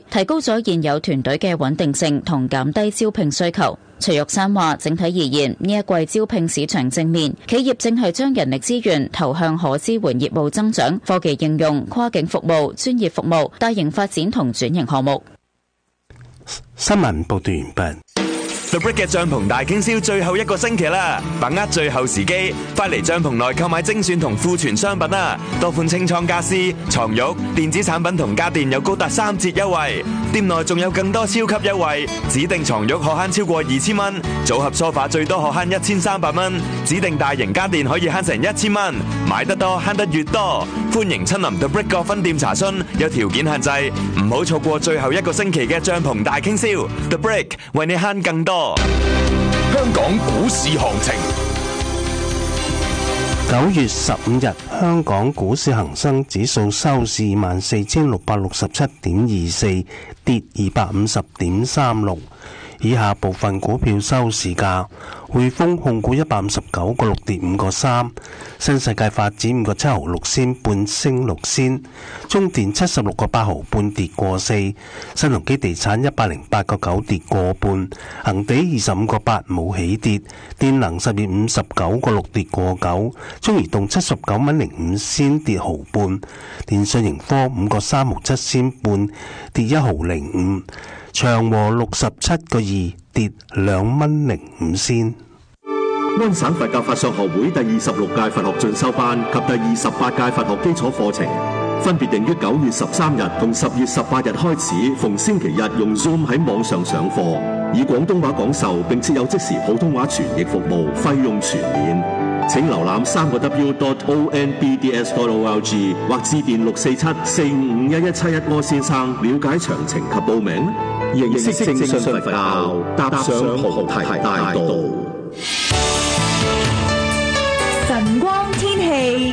提高咗現有團隊嘅穩定性同減低招聘需求。徐玉山話：整體而言，呢一季招聘市場正面，企業正係將人力資源投向可支援業務增長、科技應用、跨境服務、專業服務、大型發展同轉型項目。 新聞報道完畢。 The Brick 嘅帳篷大傾銷最後一個星期啦，把握最後時機，快嚟帳篷內購買精選同庫存商品啦！多款清倉家私、床褥、電子產品同家電有高達3折優惠，店內仲有更多超級優惠，指定床褥可慳超過2000蚊，組合梳化最多可慳1300蚊，指定大型家電可以慳成1000蚊，買得多慳得越多，歡迎親臨 The Brick 各分店查詢，有條件限制，唔好錯過最後一個星期嘅帳篷大傾銷 ，The Brick 為你慳更多。 香港股市行情 9月15日，香港股市恒生指數收市24,667.24，跌250.36。以下部分股票收市價：匯豐控股159個6跌5個3，新世界發展5個7毫6仙半升6仙，中電76個8毫半跌過4，新鴻基地產108個9跌過半，恒地25個8冇起跌，電能實業59個6跌過9，中移動79蚊05仙跌毫半，電訊盈科5個3毫7仙半跌1毫05。長和67個2跌2蚊05仙。 安省佛教法相學會第26屆佛學進修班及第28屆佛學基礎課程，分別定於9月13日同10月18日開始，逢星期日用 Zoom 喺網上上課，以廣東話講授，並設有即時普通話傳譯服務，費用全免。請瀏覽3w.onbds.org 或致電647-455-1171柯先生了解詳情及報名。認識正信佛教，踏上菩提大道。 晨光天氣。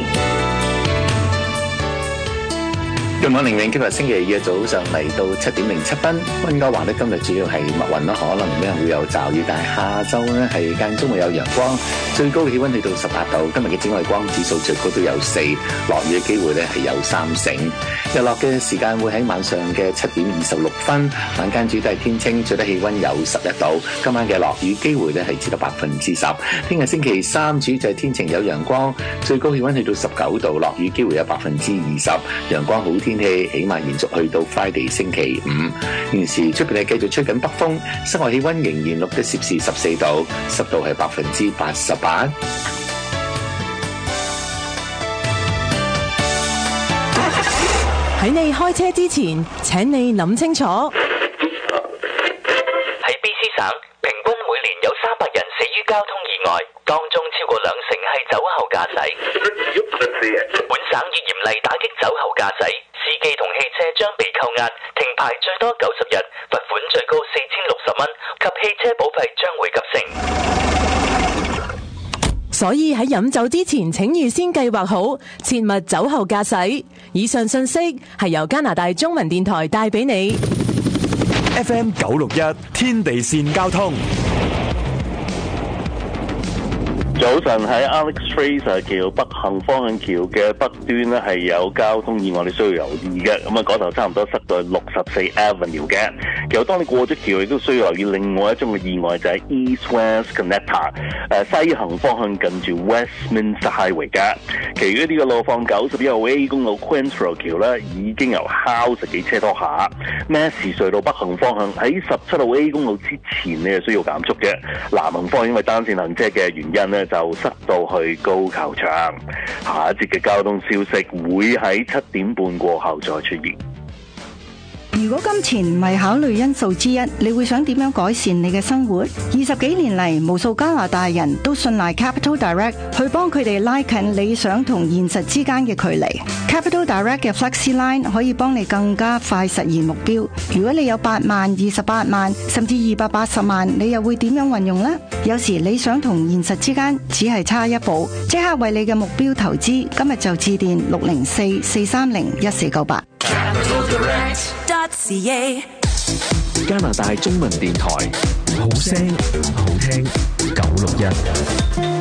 今晚凌凌今日星期二嘅早上嚟到7點07分，溫哥華呢今日主要係密雲啦，可能呢會有驟雨，但係下晝呢係間中會有陽光，最高氣溫去到18度。今日嘅紫外光指數最高都有4，落雨嘅機會呢係有3成。日落嘅時間會喺晚上嘅7點26分，晚間主要都係天清，最低氣溫有11度。今晚嘅落雨機會呢係只到10%。聽日星期三主要就係天晴有陽光，最高氣溫去到19度，落雨機會有20%，陽光好天氣起碼延續去到 Friday 星期5。現時出邊係繼續吹緊北風，室外氣溫仍然錄得攝氏14度，濕度係88%。 喺你開車之前，請你諗清楚。 喺 BC 省，平均每年有300人死於交通意外，當中超過20%係酒後駕駛。本省已嚴厲打擊酒後駕駛，司機同汽車將被扣押、停牌最多90日，罰款最高4060蚊，及汽車保費將會急升。 所以喺飲酒之前，請預先計劃好，切勿酒後駕駛。以上信息係由加拿大中文電台帶俾你。 FM 961天地線交通。 早晨，喺 Alex Fraser 橋北行方向橋嘅北端呢係有交通意外，你需要留意嘅。咁啊，嗰頭差唔多塞到64 Avenue 嘅。其實當你過咗橋，亦都需要留意另外一宗嘅意外，就係 East-West Connector 西行方向近住 Westminster Highway 嘅。其餘一啲嘅路況，91號 A 公路 Queensborough 橋呢已經由Howard幾車多下。Massey 隧道北行方向喺17號 A 公路之前你係需要減速嘅。南行方向因為單線行車嘅原因呢，就塞到去高球場。下一節嘅交通消息會喺7點半過後再出現。 如果金錢唔係考慮因素之一，你會想點樣改善你嘅生活？20幾年嚟，無數加拿大人都信賴 Capital Direct 去幫佢哋拉近理想同現實之間嘅距離。Capital Direct 嘅 Flexi Line 可以幫你更加快實現目標。如果你有8萬、28萬，甚至280萬，你又會點樣運用呢？有時理想同現實之間只係差一步，即刻為你嘅目標投資。今日就致電604-430-1498。 加拿大中文電台，好聲好聽961。